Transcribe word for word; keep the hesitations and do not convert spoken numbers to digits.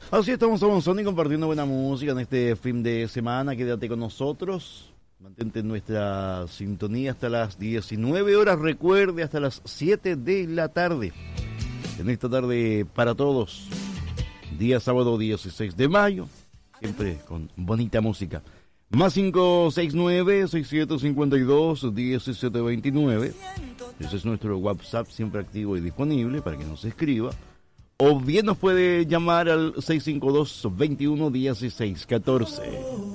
Así estamos avanzando y compartiendo buena música en este fin de semana. Quédate con nosotros. Mantente en nuestra sintonía hasta las diecinueve horas. Recuerde, hasta las siete de la tarde. En esta tarde para todos. Día sábado dieciséis de mayo. Siempre con bonita música. Más cinco seis nueve, seis siete cinco dos, diecisiete veintinueve. Ese es nuestro WhatsApp siempre activo y disponible para que nos escriba. O bien nos puede llamar al seis cinco dos, veintiuno, dieciséis, catorce.